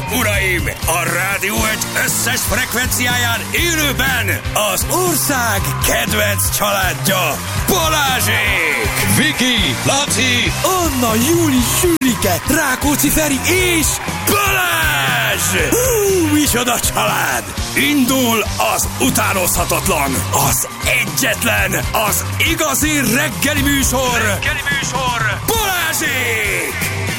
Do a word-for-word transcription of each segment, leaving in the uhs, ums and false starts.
uraim! A Rádió egy összes frekvenciáján élőben az ország kedvenc családja, Balázsék! Viki, Laci, Anna, Júli, Sülike, Rákóczi Feri és Balázs! Hú, micsoda család! Indul az utánozhatatlan, az egyetlen, az igazi reggeli műsor, reggeli műsor, Balázsék!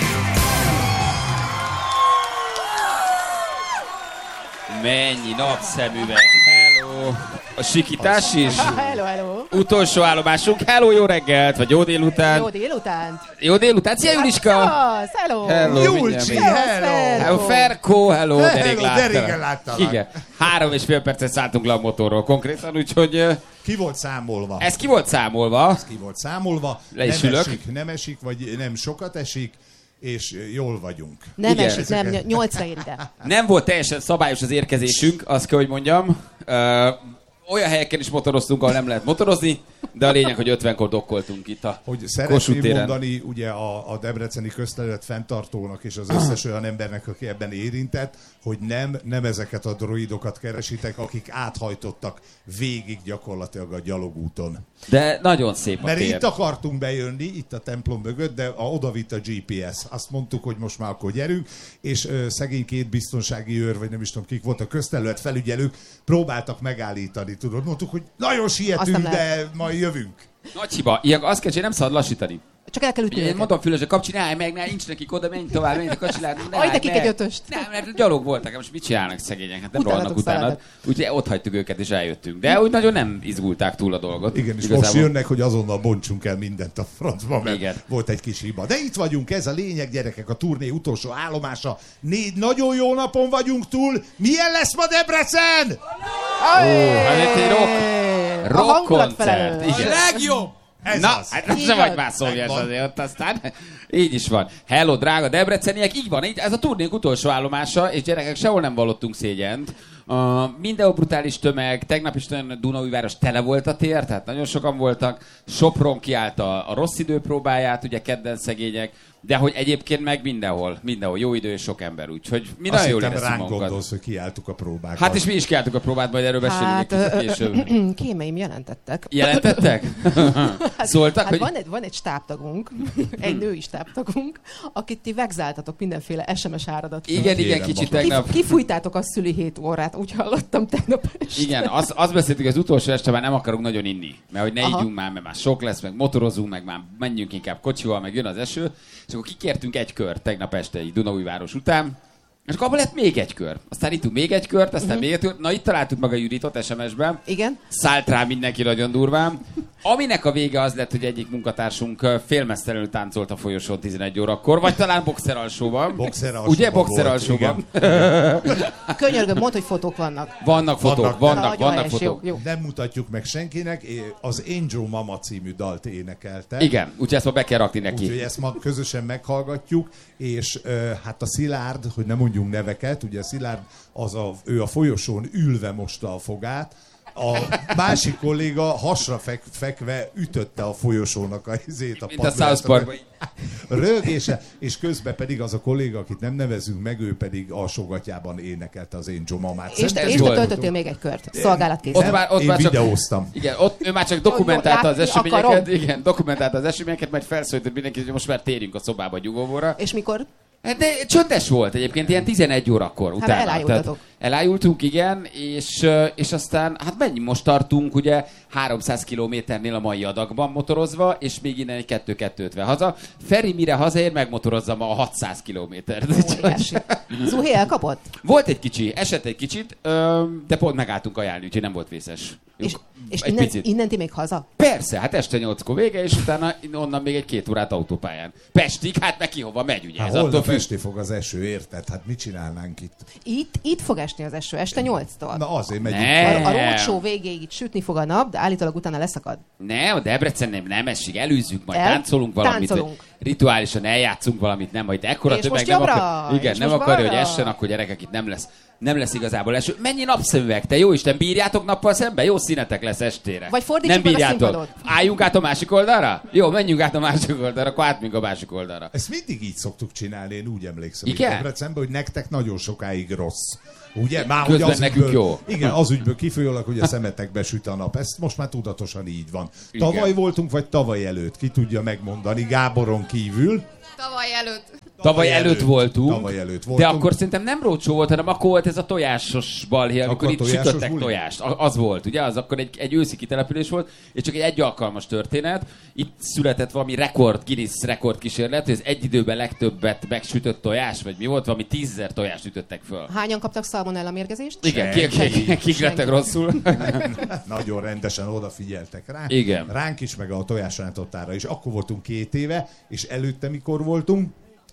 Mennyi napszemüveg, hello! A sikítás is? Hello, hello! Utolsó állomásunk, hello, jó reggelt, vagy jó délután? Jó délután! Jó délután, szia Juliska! Hello! Hello, Julcsi, hello! Hello, Ferko, hello, de rég Hello, de régen láttalak. láttalak. Igen, három és fél percet szálltunk le a motorról konkrétan, úgyhogy... uh, Ki volt számolva? Ez ki volt számolva? Ki volt számolva? Le is nem ülök. esik, nem esik, vagy nem sokat esik, és jól vagyunk. Nem Igen. esik, nem, nyolcra érte. Nem volt teljesen szabályos az érkezésünk, azt kell, hogy mondjam. Uh, olyan helyeken is motoroztunk, ahol nem lehet motorozni, de a lényeg, hogy ötvenkor dokkoltunk itt a Hogy Kossuth szeretném téren. mondani ugye a, a debreceni közterület fenntartónak és az összes olyan embernek, aki ebben érintett, hogy nem, nem ezeket a droidokat keresitek, akik áthajtottak végig gyakorlatilag a gyalogúton. De nagyon szép a Mert tér. itt akartunk bejönni, itt a templom mögött, de a, odavitt a gé pé es. Azt mondtuk, hogy most már akkor gyerünk, és ö, szegény két biztonsági őr, vagy nem is tudom kik volt, a közterület felügyelők próbáltak megállítani, tudod. Mondtuk, hogy nagyon sietünk, de majd jövünk. Nagy hiba. Ilyen azt kell, hogy nem szabad lassítani. Csak el kell ütni Én őket. mondom Fülösre, kapcsi, ne, meg, ne, nincs nekik oda, menj tovább, menj a kocsilárnak. Ne, Adj nekik ne. egy ötöst. Nem, mert gyalog voltak, most mit csinálnak szegények? Hát nem Utánatok rohannak utána. szaladnak. Úgyhogy ott hagytuk őket és eljöttünk. De úgy nagyon nem izgulták túl a dolgot. Igen, és Igazából. most jönnek, hogy azonnal bontsunk el mindent a francba, mert Igen. volt egy kis hiba. De itt vagyunk, ez a lényeg, gyerekek, a turné utolsó állomása. Négy nagyon jó napon vagyunk túl. Milyen lesz ma Debrecen? Hát itt egy rock, A rock hangulat koncert. felelős. Igen. Legjobb! Ez Na, az. hát Így nem van. vagy már szovjes Megvan. azért ott aztán. Így is van. Hello, drága debreceniek, így van. Így, ez a turnénk utolsó állomása, és gyerekek, sehol nem vallottunk szégyent. Uh, mindenhol brutális tömeg, tegnap is nagyon Dunaújváros tele volt a tér, tehát nagyon sokan voltak. Sopron kiállt a, a rossz idő próbáját, ugye kedden szegények, de hogy egyébként meg mindenhol, mindenhol jó idő és sok ember, úgyhogy mi Azt nagyon jól hittem, érezzük ránk magunkat. gondolsz, hogy kiálltuk a próbákat. Hát és mi is kiálltuk a próbát, majd erről beszélünk Hát, egy kicsit később. kémeim jelentettek. Jelentettek? Szóltak, Hát hogy... van egy, van egy stábtagunk, egy női stábtagunk, akit ti vegzáltatok mindenféle es em es áradattal. Igen, igen, Kérem, kicsit bakom. tegnap. Kif- Kifújtátok a szüli hét órát, úgy hallottam tegnap este. Igen, azt, azt beszéltük, az utolsó este már nem akarunk nagyon inni. Mert hogy ne Aha. ígyunk már, mert már sok lesz, meg motorozunk, meg már menjünk inkább kocsival, meg jön az eső. És akkor kikértünk egy kört tegnap este egy Dunaújváros után. És akkor abban lett még egy kör. Aztán ittunk még egy kört, aztán uh-huh. még egy kört. Na itt találtuk meg a Juditot es em es-ben. Igen? Szállt rá mindenki nagyon durván. Aminek a vége az lett, hogy egyik munkatársunk ö, félmeztelenül táncolt a folyosón tizenegy órakor, vagy talán boxer alsóban. Boxer alsóban Ugye, boxer volt, alsóban. Könyörgöm, mondd, hogy fotók vannak. Vannak fotók, Vannak. vannak, Nagyon vannak helyes, fotók. jó, jó. Nem mutatjuk meg senkinek, az Angel Mama című dalt énekelte. Igen, úgyhogy ezt ma be kell rakni neki. Úgyhogy ezt ma közösen meghallgatjuk, és uh, hát a Szilárd, hogy nem mondjunk neveket, ugye a Szilárd, az a, ő a folyosón ülve mosta a fogát, a másik kolléga hasra fek, fekve ütötte a folyosónak a izét, a Mint a South Parkban. rögése, és közben pedig az a kolléga, akit nem nevezünk meg, ő pedig alsógatjában énekelte az Angel Mamát. És, Szerintem és ez te volt. töltöttél még egy kört. Szolgálatkészben. Ott már, ott Én már csak, videóztam. igen, ott ő már csak dokumentálta az Látni eseményeket, akarom. igen, dokumentálta az eseményeket, majd felszólított mindenkit, hogy most már térjünk a szobába nyugovóra. És mikor? De csöndes volt egyébként, ilyen tizenegy órakor utána. elájultatok. Tehát elájultunk, igen, és, és aztán, hát mennyi most tartunk, ugye háromszáz kilométernél a mai adagban motorozva, és még innen egy kettő kettő ötven haza. Feri mire hazaér, megmotorozza ma a hatszáz kilométert. Óriási. Zuhé elkapott? Volt egy kicsi, esett egy kicsit, ö, de pont megálltunk ajánlni, úgyhogy nem volt vészes. És, és egy innen, picit. innen ti még haza? Persze, hát este nyolckor vége, és utána onnan még egy két órát autópályán. Pestig, hát neki hova megy, ugye? Hát Ez attól holnap függ. esté fog az eső, érted? Hát mit csinálnánk itt? Itt, itt fog esni az eső, este nyolctól. Na azért megyünk. Ne. A, a roadshow végéig itt sütni fog a nap, de állítólag utána leszakad. Nem, a Debrecen nem, nem esik, elűzzük, majd El? táncolunk valamit. Táncolunk. rituálisan eljátszunk valamit, nem, majd ekkora És tömeg most nem jobbra, akar, igen, és nem most akarja, hogy balra. essen, akkor gyerekek itt nem lesz. Nem lesz igazából eső. Mennyi napszemüveg, te jó Isten, bírjátok nappal szembe? Jó színetek lesz estére. Vagy fordítsuk nem meg a bírjátok. színpadot. Álljunk át a másik oldalra? Jó, menjünk át a másik oldalra, akkor átmegyünk a másik oldalra. Ezt mindig így szoktuk csinálni, én úgy emlékszem. Igen? itt Debrecenben, hogy nektek nagyon sokáig rossz. Ugye? Már Közben hogy az nekünk ügyből, jó. Igen, az ügyből kifolyólag, hogy a szemetekbe süt a nap. Ezt most már tudatosan így van. Igen. Tavaly voltunk, vagy tavaly előtt? Ki tudja megmondani, Gáboron kívül. Tavaly előtt. Tavaly előtt voltunk, Tavaly előtt de voltunk. akkor szerintem nem rócsó volt, hanem akkor volt ez a tojásos balhé, amikor Akkor itt tojásos sütöttek buli? tojást. A- Az volt, ugye? Az akkor egy, egy őszi kitelepülés volt, és csak egy egy alkalmas történet. Itt született valami rekord, Guinness rekord kísérlet, hogy az egy időben legtöbbet megsütött tojás, vagy mi volt? Valami tízezer tojást ütöttek föl. Hányan kaptak szalmonella mérgezést? Igen, kik, kik, kik lettek rosszul? Nagyon rendesen odafigyeltek rá. Igen. Ránk is, meg a tojásrántottára is. Akkor voltunk két éve, és előtte mikor voltunk?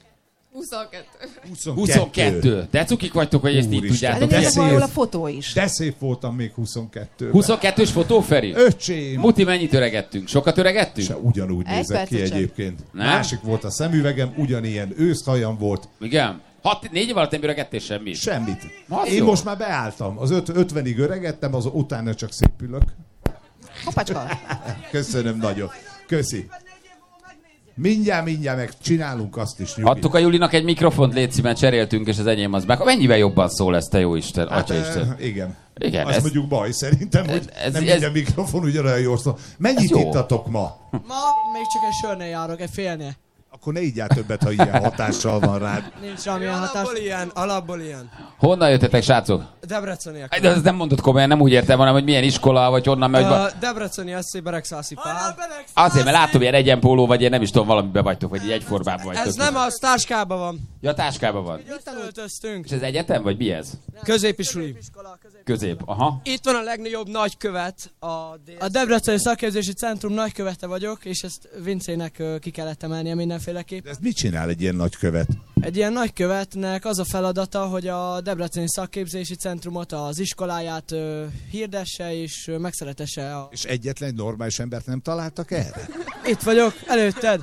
huszonkettő. huszonkettő. De cukik vagytok, hogy ezt így Úristen. De tudjátok. De nézzek szép. van róla fotó is. De szép voltam még huszonkettőben. huszonkettős fotó, Feri? Öcsém! Muti, mennyit öregettünk? Sokat öregettünk? Se ugyanúgy Egy nézek ki percet sem. egyébként. Nem? Másik volt a szemüvegem, ugyanilyen őszhajam volt. Igen. Hat, négy év alatt nem öregettél semmit? Semmit. Az Én jó. most már beálltam. Az öt, ötvenig öregettem, az utána csak szépülök. Hoppácska. Köszönöm nagyon. Köszi. Mindjárt, mindjárt meg csinálunk azt is. Nyugi. Adtuk a Julinak egy mikrofont, légy mert cseréltünk, és az enyém az meg. Mennyivel jobban szól ezt, te jó Isten, Hát, atya Isten. eh, igen. Igen, Azt ez- mondjuk baj szerintem, hogy ez- ez- nem ez- minden mikrofon ugyanolyan jól szól. Mennyit Ez jó. ittatok ma? Ma még csak egy sörnél járok, egy félnél. Akkor ne igyál többet, ha ilyen hatással van rád. Nincs semmilyen hatás. Alapból ilyen, alapból ilyen. Honnan jöttetek, srácok? Debreceniek. De ezt nem mondod komolyan, nem úgy értem, hanem hogy milyen iskola, vagy honnan megy. Uh, Uh, Debreceni es cé Beregszászi Pál. Azért, mert látom, ilyen egyenpóló, vagy én nem is tudom, valamiben vagytok, vagy így egyformában vagytok. Ez nem az, táskában van. Ja, táskában van. Itt öltöztünk. És ez egyetem, vagy mi ez? Középisuli. Közép, aha. Itt van a legnagyobb nagykövet. A, A Debreceni Szakképzési Centrum nagykövete vagyok, és ezt Vincének ö, ki kellett emelnie mindenféleképp. De ez mit csinál egy ilyen nagykövet? Egy ilyen nagykövetnek az a feladata, hogy a Debreceni Szakképzési Centrumot, az iskoláját ö, hirdesse és ö, megszeretesse. A... És egyetlen normális embert nem találtak erre? Itt vagyok, előtted.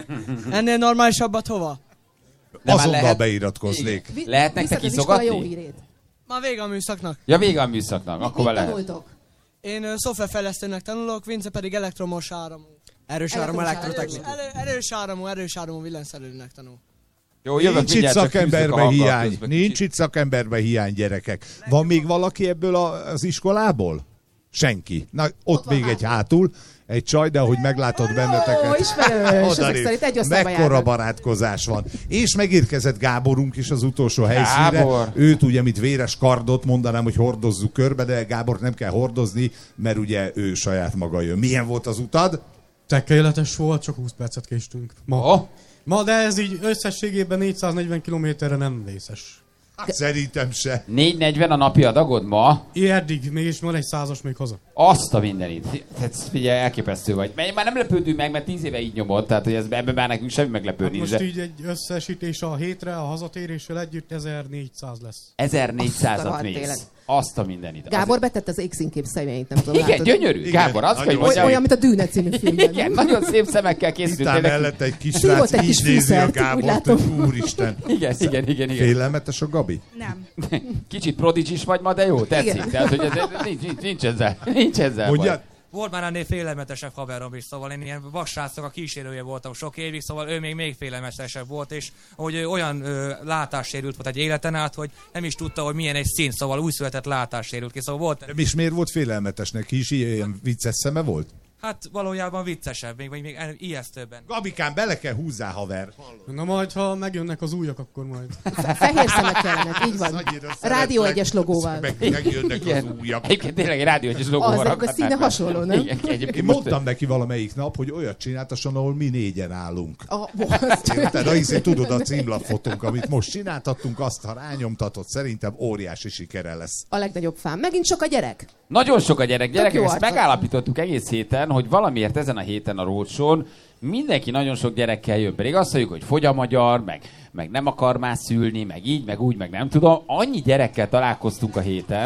Ennél normálisabbat hova? már Azonnal lehet- beiratkoznék. Vi- Lehet nektek visszad az iskola jó kiszogatni? hírét. Már vége a műszaknak. Ja, vége a műszaknak, akkor Mit be lehet. tanultok? Én ö, szoftverfejlesztőnek tanulok, Vince pedig elektromos áramú. erős áram Elektromos elektrotechnika. Elő, erős áramú, erős áramú villanyszerelőnek tanul. Jó, jövök Nincs itt mindjárt, csak fűzzük a szakemberbe hanggal hiány. közben Nincs kicsit. itt szakemberbe hiány, gyerekek. Van még valaki ebből a, az iskolából? Senki. Na, ott, Ott van még egy hátul. Egy csaj, de ahogy meglátod benneteket. Ó, ismerős. Ezek Odanéz. szerint egy osztályba Mekkora járnak. barátkozás van. És megérkezett Gáborunk is az utolsó helyszínre. Gábor. Őt ugye, mint véres kardot mondanám, hogy hordozzuk körbe, de Gábort nem kell hordozni, mert ugye ő saját maga jön. Milyen volt az utad? Tökéletes volt, csak húsz percet késtünk. Ma. Oh, Ma, de ez így összességében négyszáznegyven kilométerre nem vészes. Hát szerintem se. négy negyven a napi adagod ma? Így eddig, mégis van egy százas még haza. Azt a mindenit. Hát figyelj, elképesztő vagy. Mert már nem lepődünk meg, mert tíz éve így nyomod, tehát hogy ez, ebben már nekünk semmi meglepődni. Most de így egy összesítés a hétre, a hazatéréssel együtt ezernégyszáz lesz. ezernégyszázat Azt a mész. tényleg. Azt a mindenit. Gábor betett az X-inkép szemeit, nem tudom. Igen, látod? gyönyörű. Igen, Gábor, azt nagyon hogy mondja, Olyan, mint a Dűne című filmben. igen, nagyon szép szemekkel készült. Után tényleg. mellett egy kis Szívott srác egy így kis nézi a fűszert, úgy Gábort, látom. hogy úristen. Igen, igen, igen, igen. Félelmetes a Gabi? Nem. Kicsit prodigis vagy ma, de jó, tetszik. Igen. Tehát, hogy ez, nincs, nincs, nincs ezzel. Nincs ezzel. Mondja, baj. Volt már ennél félelmetesebb haverom is, szóval én ilyen vassrácok a kísérője voltam sok évig, szóval ő még még félelmetesebb volt, és hogy ő olyan ö, látássérült volt egy életen át, hogy nem is tudta, hogy milyen egy szín, szóval újszületett látássérült ki, szóval volt, és miért volt félelmetes neki is? Ilyen vicces szeme volt? hát valójában viccesebb, még, még, még ijesztőbben. Gabikán, bele kell húzzá, haver. Na majd, ha megjönnek az újak, akkor majd. Fehér szemek kellenek, így van. Annyira Rádió szeretlek, egyes logóval. Meg, megjönnek az Igen. újak. Egyébként tényleg egy rádió egyes logóval Az, de rakhatnák színe be. hasonló, nem? Igen, egyébként Én most- mondtam neki valamelyik nap, hogy olyat csináltasson, ahol mi négyen állunk. A, volt. Érted? Hiszen tudod, a címlapfotónk, amit most csináltattunk, azt, ha rányomtatod, szerintem óriási sikere lesz. a legnagyobb fám. Megint sok a gyerek. Nagyon sok a gyerek. Gyerekek, jó ezt arcok. megállapítottuk egész héten, hogy valamiért ezen a héten a roadshown mindenki nagyon sok gyerekkel jön. Pedig azt mondjuk, hogy fogy a magyar, meg, meg nem akar már szülni, meg így, meg úgy, meg nem tudom. Annyi gyerekkel találkoztunk a héten,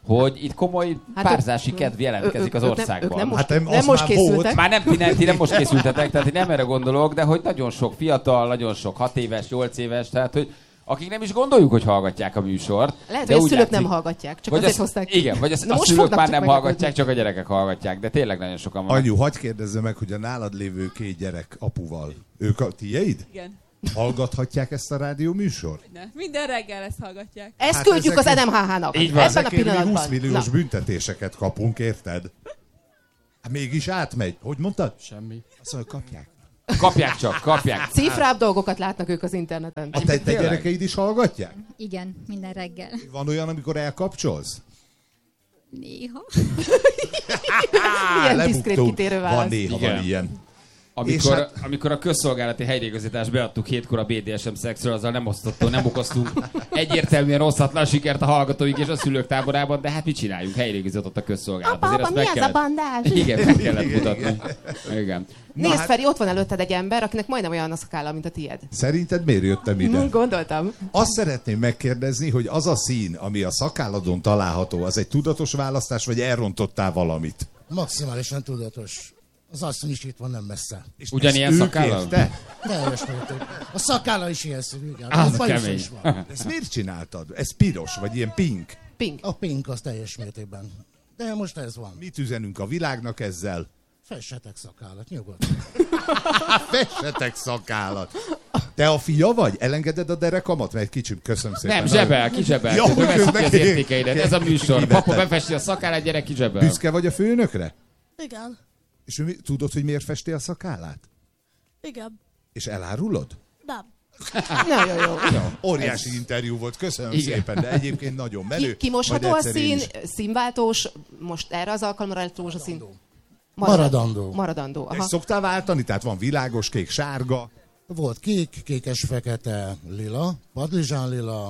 hogy itt komoly Hát párzási ők- kedv jelentkezik az ők- ők nem- országban. ők nem most- Hát nem, nem az most már készültek. volt. Már nem, ti nem, ti nem most készültetek, tehát én nem erre gondolok, de hogy nagyon sok fiatal, nagyon sok hat éves, nyolc éves, tehát hogy akik nem is gondoljuk, hogy hallgatják a műsort. Lehet, de hogy a úgy szülők látszik- nem hallgatják, csak vagy azért azt- hozták ki. Igen, vagy azt, Na a most szülők fognak már csak nem meghallgatni. hallgatják, csak a gyerekek hallgatják, de tényleg nagyon sokan vannak. Anyu, hagyj kérdezzem meg, hogy a nálad lévő két gyerek apuval, ők a tiéd? Igen. Hallgathatják ezt a rádió műsort? Ne. Minden reggel ezt hallgatják. Ezt Hát küldjük az ezek- en em há há-nak. Így van. Ebben a Ezekért mi pillanatban. húsz milliós Na. büntetéseket kapunk, érted? Hát mégis átmegy. Hogy mondtad? Semmi. Azt mondja, kapják. Kapják csak, kapják. Cifrább dolgokat látnak ők az interneten. A te, te Tényleg? gyerekeid is hallgatják? Igen, minden reggel. Van olyan, amikor elkapcsolsz? Néha. Ilyen Lebuktunk. diszkrét kitérő válasz. Van néha, Igen. van ilyen. Amikor, És hát- amikor a közszolgálati helyreigazítást beadtuk hétkor a bé dé es em szexről, azzal nem osztottunk, nem okoztunk egyértelműen rosszatlan sikert a hallgatóink és a szülők táborában, de hát mit csináljunk? Helyreigazított a közszolgálat. Apa, Azért apa, azt mi meg ez a kellett- bandás? Igen, meg kellett mutatni. Igen. Nézd, hát- Feri, ott van előtted egy ember, akinek majdnem olyan a szakálla, mint a tiéd. Szerinted miért jöttem ide? Hm, gondoltam. Azt szeretném megkérdezni, hogy az a szín, ami a szakálladon található, az egy tudatos választás, vagy elrontottál valamit? Maximálisan tudatos. Az asszony is itt van, nem messze. És Ugyanilyen ezt ő szakállal? kérte? Teljes mértékben. A szakálla is ilyen színű, igen. Az A bajusz kemény. is van. Ezt miért csináltad? Ez piros, vagy ilyen pink? Pink. A pink az teljes mértékben. De most ez van. Mit üzenünk a világnak ezzel? Fessetek szakállat, nyugodt. Fessetek szakállat! Te a fia vagy? Elengeded a derekamat? Mert egy kicsim, köszönöm szépen. Nem, zsebel, kizsebel. Jó, Beveszik ki az neki- értékeidet. Ez a műsor. Kivettem. Papa befesti a szakállát, gyerek kizsebel. Büszke vagy a főnökre? Igen, És ő mi- tudod, hogy miért festi a szakállát? igen, És elárulod? nem. Nagyon jó. Óriási interjú volt, köszönöm Igen. szépen, de egyébként nagyon menő. Ki, kimosható Majd a egyszer én szín, is. színváltós, most erre az alkalomra elektromos a szín? Maradandó. Maradandó, És aha. szoktál váltani? Tehát van világos, kék, sárga. Volt kék, kékes-fekete, lila, padlizsán lila,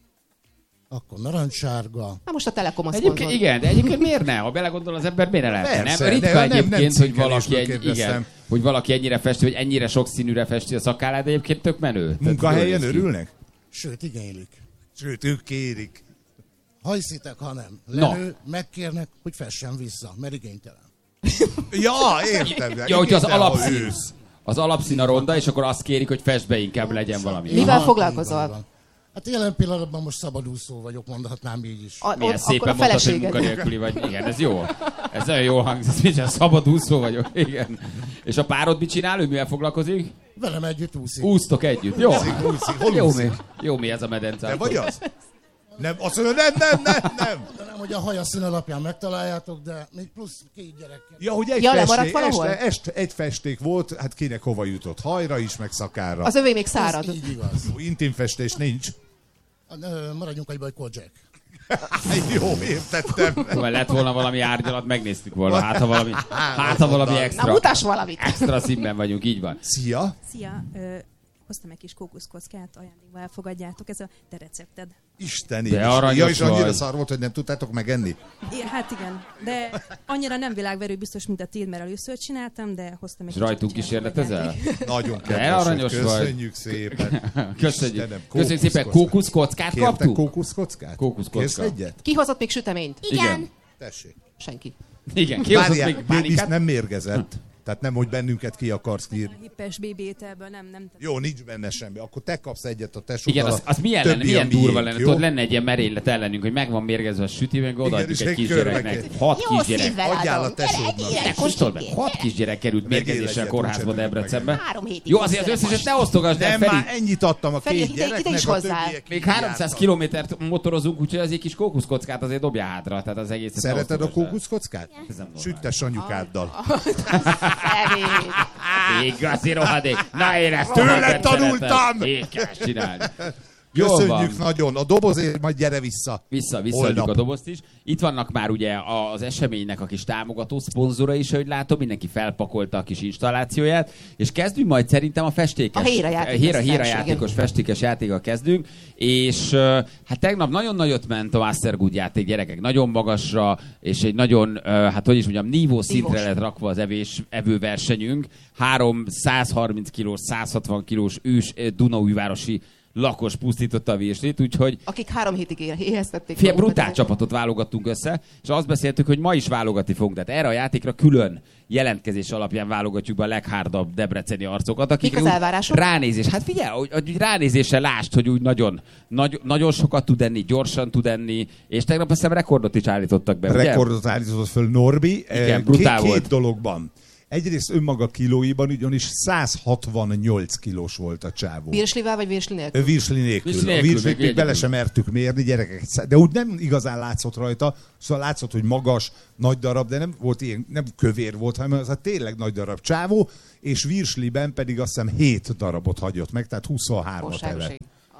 akkor narancssárga. Na most a Telekom azt Egyébként mondod. igen, de egyébként miért ne? Ha belegondol az ember, miért ne lehetne? Persze, Nem? Ritka de nem- nem egyébként, hogy cikkelésből valaki, egy, kérdeztem. igen, hogy valaki ennyire festi, hogy ennyire sok színűre festi a szakállát, de egyébként tök menő. Tehát Munkahelyen jól néz ki. örülnek? Sőt, igénylik. Sőt, ők kérik. Ha hiszitek, ha nem. Na. Lenő, megkérnek, hogy fessen vissza, mert igénytelen. Ja, értem. Ja, hogy az Igen, de ha alapszín, ősz. az alapszín a ronda, és akkor azt kérik, hogy fest be inkább legyen valami. Mivel Aha, foglalkozol? így van. Hát jelen pillanatban most szabadúszó vagyok, mondhatnám így is. A, Milyen ott, szépen akkor a mondtad, hogy feleséged. munkanélküli vagy. Igen, ez jó. Ez nagyon jól hangzik. Ez micsoda szabadúszó vagyok. Igen. És a párod mit csinál? Ő mivel foglalkozik? Velem együtt úszik. Úsztok együtt. Jó. Úszik, úszik. Hol Jó úszik? mi, jó mi ez a medence. Te vagy az? Nem, azt mondja, nem, nem, nem, nem. Nem, hogy a haja szín alapján megtaláljátok, de még plusz két gyerekkel. Ja, hogy egy, Ja, festék, lemaradt valahol? este, este, egy festék volt, hát kinek hova jutott? Hajra is, meg szakára. Az övé még szárad. Ez így igaz. Jó, intimfestés nincs. Ö, Maradjunk egyben, hogy Kojak. Jó, értettem. Szóval lett volna valami árgyalat, megnéztük volna. Hát ha valami, hát, ha valami Na, extra, mutass valamit. extra színben vagyunk, így van. Szia! Szia, ö, hoztam egy kis kókuszkockát, ajándékba elfogadjátok, ez a te recepted. Isten De is. aranyos Ja, és annyira vagy. szar volt, hogy nem tudtátok megenni? É, hát igen, de annyira nem világverő biztos, mint a tiéd, mert először csináltam, de hoztam egy És rajtunk kicsit kísérletezel? Nagyon De kedves, aranyos vagy. köszönjük szépen. Köszönjük. Istenem, Köszönjük szépen. kókuszkockát. Kókuszkockát Kértek kaptuk? kókuszkockát? Kókuszkocka. Kérsz egyet? Ki hozott még süteményt? Igen. Tessék. Senki. Igen, ki hozott Várjál, még még pálinkát? nem mérgezett. Tehát nem, hogy bennünket ki akarsz A írni. hippes bébi ételből nem, nem. Jó, nincs benne semmi. Akkor te kapsz egyet a tesóddal. Igen, az, az milyen, többi lenne, milyen a miénk, durva lenne. jó? Tudod, lenne egy ilyen merénylet ellenünk, hogy meg van mérgezve a süti, meg odaadjuk és egy egy kisgyereknek. körbe- Hat Jó kisgyerek. szívvel Adjál a adom. tesódnak. Te kóstold meg. Hat kisgyerek került Meg mérgezéssel élet, kórházba bocsánat, Debrecenbe. Három hétig Jó, azért az készülök összeset most. ne osztogasd el, Nem, Feri. már ennyit adtam a Feri, két ide- gyereknek, ide is a hozzá. többiek Még így háromszáz jártak. kilométert motorozunk, úgyhogy az egy kis kókuszkockát azért dobjál hátra. Tehát az egész. Szereted a kókuszkockát? Ez nem normális. Süttes anyukáddal. Feri. Igazi rohadék. Na én ezt Tőled rohadék tanultam! szeretem. Így kell csinálni. Jól Köszönjük van. nagyon. A dobozért majd gyere vissza. Vissza, visszaadjuk Holnap. a dobozt is. Itt vannak már ugye az eseménynek a kis támogató szponzora is, ahogy látom, mindenki felpakolta a kis installációját, és kezdünk majd szerintem a festékes. A hérajátékos héra, felség, hérajátékos festékes játékkal kezdünk, és uh, hát tegnap nagyon nagyot ment a Mastergood játék, gyerekek, nagyon magasra, és egy nagyon, uh, hát hogy is mondjam, nívó szintre Nívós. lett rakva az evés, evőversenyünk. Három százharminc kilós, száz hatvan kilós ős uh, Dunaújvárosi lakos pusztította a Virslit, úgyhogy... Akik három hétig éheztették. Fél brutál csapatot válogattunk össze, és azt beszéltük, hogy ma is válogatni fogunk. Tehát erre a játékra külön jelentkezés alapján válogatjuk be a leghárdabb debreceni arcokat, akik Mik az elvárások? ránézés. Hát figyelj, hogy, hogy ránézéssel lásd, hogy úgy nagyon, nagy, nagyon sokat tud enni, gyorsan tud enni, és tegnap azt hiszem rekordot is állítottak be, ugye? Rekordot állított föl Norbi. Igen, brutál két, volt. két dologban. Egyrészt önmaga kilóiban ugyanis száz hatvannyolc kilós volt a csávó. Virslivel vagy virsli nélkül? Virsli nélkül. Virsli A nélkül, virslit még még bele egyedül. sem mertük mérni, gyerekek. De úgy nem igazán látszott rajta. Szóval látszott, hogy magas, nagy darab, de nem volt ilyen, nem kövér volt, hanem az a tényleg nagy darab csávó, és virsliben pedig azt hiszem hét darabot hagyott meg, tehát huszonhármat evett.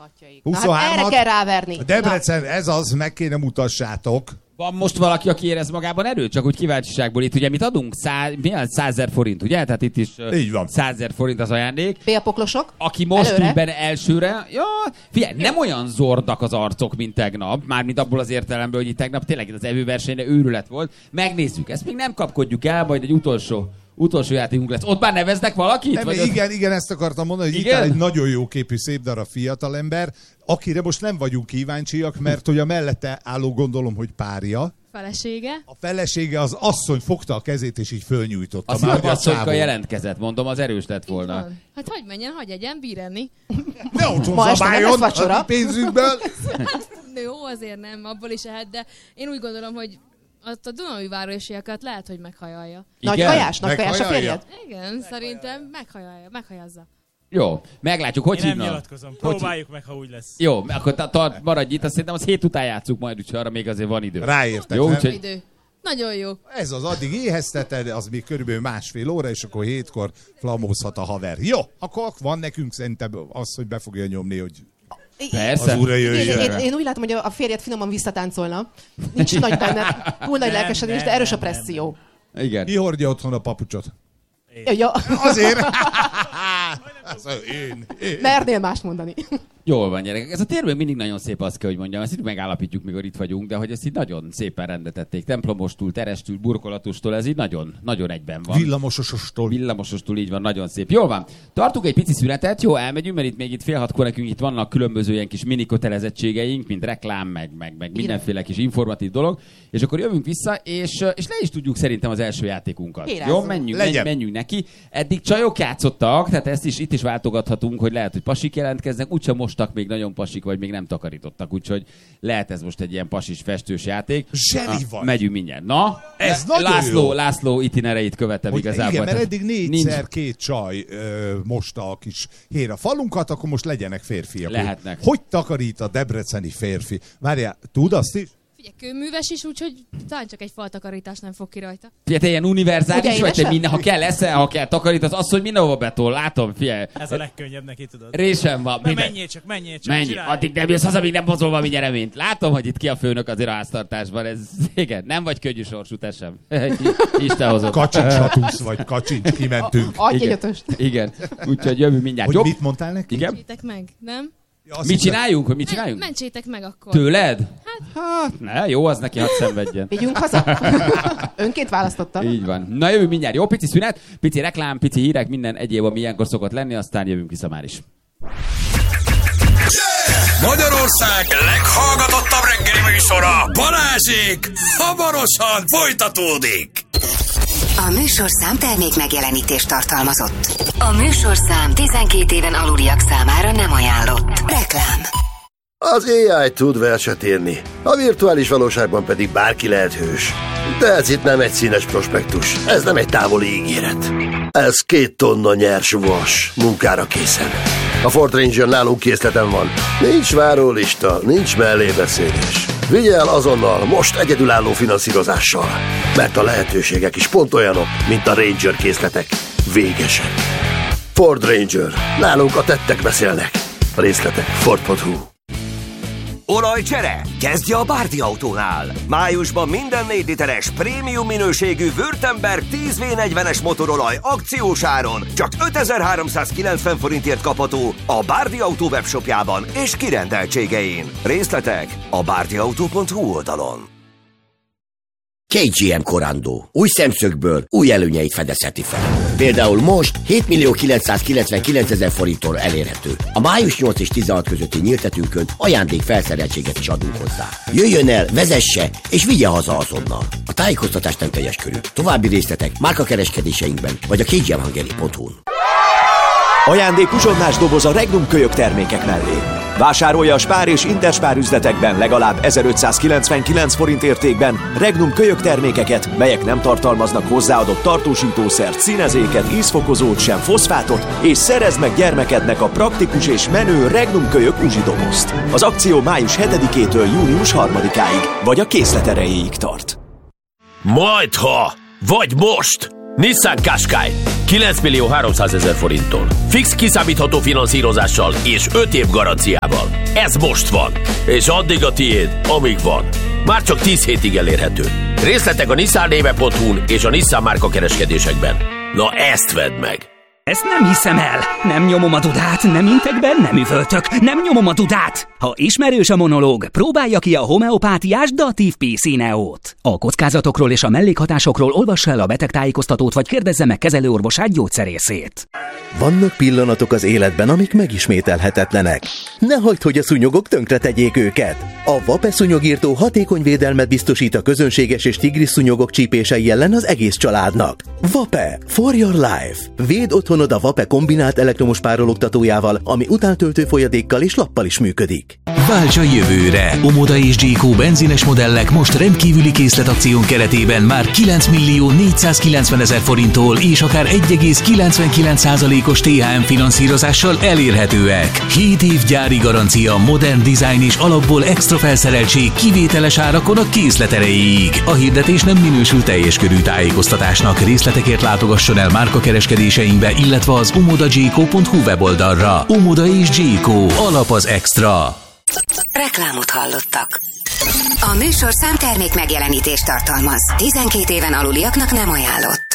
Na hát erre kell ráverni. Debrecen, ez az, meg kéne mutassátok. Van most valaki, aki érez magában erőt? Csak úgy kíváncsiságból itt, ugye mit adunk? Szá... Milyen százezer forint, ugye? Tehát itt is Így van. százezer forint az ajándék. Félpoklosok? Aki most Előre? ül benne elsőre, ja, figyelj, nem olyan zordak az arcok, mint tegnap, mármint abból az értelemből, hogy itt tegnap tényleg az evőversenyre őrület volt. Megnézzük, ezt még nem kapkodjuk el, majd egy utolsó, utolsó játékunk lesz. Ott már neveznek valakit? Nem, vagy igen, ott... igen, ezt akartam mondani, hogy Igen? itt áll egy nagyon jó képű, szép darab fiatalember, akire most nem vagyunk kíváncsiak, mert hogy a mellette álló gondolom, hogy párja. Felesége. A felesége az asszony fogta a kezét, és így fölnyújtotta. A Már szilagyasszonyka csávó. jelentkezett, mondom, az erős lett volna. Hát hagyj menjen, hagyj egyen, bír enni. Ne otthon Ma este nem zabáljon lesz vacsora. a mi pénzünkből. Hát, jó, azért nem, abból is ehet, de én úgy gondolom, hogy azt a Dunaújvárosiakat lehet, hogy meghajalja. Nagy kajás? Nagy kajás a férjed? Igen, szerintem meghajalja, meghajazza. Jó, meglátjuk, hogy Én nem hívnak. nyilatkozom, Hogy próbáljuk meg, ha úgy lesz. Jó, akkor ta- tart, maradj itt, azt szerintem az hét után játszunk majd, úgyhogy arra még azért van idő. Ráértek, Jó, nem? úgyhogy Idő. Nagyon jó. Ez az, addig éhezteted, az még körülbelül másfél óra, és akkor hétkor flamózhat a haver. Jó, akkor van nekünk szerintem az, hogy be fogja nyomni, hogy Persze. az ura Én, jöjjön. én, én úgy látom, hogy a férjed finoman visszatáncolna. Nincs nagy benne, túl nagy Nem, lelkesedés, de nem, erős a nem, presszió. Igen. Ki hordja otthon a papucsot? Ja, ja. Azért. Az én, én. Mernél mást mondani. Jól van, gyerekek. Ez a tér még mindig nagyon szép, azt kell, hogy mondjam. Ezt itt megállapítjuk, mikor itt vagyunk, de hogy ezt így nagyon szépen rendetették. Templomostól, terestől, burkolatostól, ez így nagyon, nagyon egyben van. Villamososostól. Villamosostól, így van, nagyon szép. Jól van. Tartunk egy pici szünetet, jó, elmegyünk, mert itt még itt fél hatkor nekünk itt vannak különböző ilyen kis mini kötelezettségeink, mint reklám, meg, meg, meg mindenféle kis informatív dolog. És akkor jövünk vissza, és, és le is tudjuk szerintem az első játékunkat. Érezzük. Jó, menjünk, menj, Legyen. menjünk neki. Eddig csajok játszottak, tehát ezt is itt is váltogathatunk, hogy lehet, hogy pasik jelentkeznek, úgyse mostak még nagyon pasik, vagy még nem takarítottak, úgyhogy lehet ez most egy ilyen pasis festős játék. Zseni Ah, vagy. Megyünk mindjárt. Na, Ez Le- nagyon László, jó. László itinereit követem Hogy igazából. igen, mert Tehát eddig négyszer két csaj ö, mosta a kis hér a falunkat, akkor most legyenek férfiak. Lehetnek. Hogy, hogy takarít a debreceni férfi? Várjál, tud azt is? Figyelj, kőműves is, úgyhogy talán csak egy faltakarítás nem fog ki rajta. Figyelj, te ilyen univerzális Ugye, vagy, te édesem? minden, ha kell eszel, ha kell takarítasz, az, hogy mindenhova betol, látom, figyelj. Ez a legkönnyebb neki, tudod. Résem van. Na, minden- menjél csak, menjél csak, Menj, csinálj. addig nem jössz haza, még nem hozol valami nyereményt. Látom, hogy itt ki a főnök azért a háztartásban. Ez, igen, nem vagy könnyű sorsú, te sem. Isten hozott. Kacsincs, ha tudsz, vagy kacsincs, kimentünk. Adj egy Igen. ötöst. Igen, úgyhogy jövünk mindjárt. Hogy Jobb? mit mondtál neki? Igen? Mentsétek meg, nem? Ja, azt Mit hittem- csináljunk? Hogy mit Men- csináljunk? mentsétek meg akkor. Tőled? Hát, ne, jó, az neki hadd szenvedjen. Vigyünk haza. Önként választotta. Így van. Na jövünk mindjárt. Jó, pici szünet, pici reklám, pici hírek, minden egyéb, ami ilyenkor szokott lenni, aztán jövünk vissza már is. Magyarország leghallgatottabb reggeli műsora, Balázsék, hamarosan folytatódik. A műsorszám termék megjelenítést tartalmazott. A műsorszám tizenkét éven aluliak számára nem ajánlott. Reklám. Az á i tud verset írni, a virtuális valóságban pedig bárki lehet hős. De ez itt nem egy színes prospektus, ez nem egy távoli ígéret. Ez két tonna nyers vas, munkára készen. A Ford Ranger nálunk készleten van. Nincs várólista, nincs mellébeszélés. Vigye el azonnal, most egyedülálló finanszírozással. Mert a lehetőségek is pont olyanok, mint a Ranger készletek. Végesek. Ford Ranger. Nálunk a tettek beszélnek. A részletek Ford pont hu. Olajcsere? Kezdje a Bárdi Autónál! Májusban minden négy literes prémium minőségű Württemberg tíz vé negyvenes motorolaj akciós áron csak ötezer-háromszázkilencven forintért kapható a Bárdi Autó webshopjában és kirendeltségein. Részletek a bárdiautó pont hu oldalon. ká gé em Corando. Új szemszögből új előnyeit fedezheti fel. Például most hétmillió kilencszázkilencvenkilencezer forinttól elérhető. A május nyolc és tizenhat közötti nyíltetünkön ajándék felszereltséget is adunk hozzá. Jöjjön el, vezesse és vigye haza azonnal. A tájékoztatás nem teljes körű. További részletek márkakereskedéseinkben vagy a ká gé em hungary pont hu-n. Ajándék uzsonnás doboz a Regnum kölyök termékek mellé. Vásárolja a Spár és Interspár üzletekben legalább ezerötszázkilencvenkilenc forint értékben Regnum kölyök termékeket, melyek nem tartalmaznak hozzáadott tartósítószert, színezéket, ízfokozót, sem foszfátot, és szerezd meg gyermekednek a praktikus és menő Regnum kölyök uzsidobozt. Az akció május hetedikétől június harmadikáig, vagy a készlet erejéig tart. Majdha, vagy most! Nissan Qashqai kilenc millió háromszázezer forinttól. Fix kiszámítható finanszírozással és öt év garanciával. Ez most van. És addig a tiéd, amíg van. Már csak tíz hétig elérhető. Részletek a nissan néve pont hu-n és a Nissan márka kereskedésekben. Na ezt vedd meg! Ezt nem hiszem el! Nem nyomom a dudát, nem intek be, nem üvöltök, nem nyomom a dudát! Ha ismerős a monológ, próbálja ki a homeopátiás Datív pé cé Neót. A kockázatokról és a mellékhatásokról olvassa el a betegtájékoztatót, vagy kérdezze meg kezelőorvosát, gyógyszerészét. Vannak pillanatok az életben, amik megismételhetetlenek. Ne hagyd, hogy a szúnyogok tönkre tegyék őket. A Vape szúnyogírtó hatékony védelmet biztosít a közönséges és tigris szúnyogok csípései ellen az egész családnak. Vape for your life. Védd otthonod a Vape kombinált elektromos párologtatójával, ami utántöltő folyadékkal és lappal is működik. Válts a jövőre! Omoda és Gyékó benzines modellek most rendkívüli készletakción keretében már kilenc millió négyszázkilencvenezer forinttól és akár egy egész kilencvenkilenc százalékos té há em finanszírozással elérhetőek. hét év gyári garancia, modern dizájn és alapból extra felszereltség kivételes árakon a készlet erejéig. A hirdetés nem minősül teljes körű tájékoztatásnak. Részletekért látogasson el márkakereskedéseinkbe, illetve az omoda gyékó pont hu weboldalra. Omoda és Gyékó, alap az extra. Reklámot hallottak. A műsorszám termék megjelenítést tartalmaz. tizenkét éven aluliaknak nem ajánlott.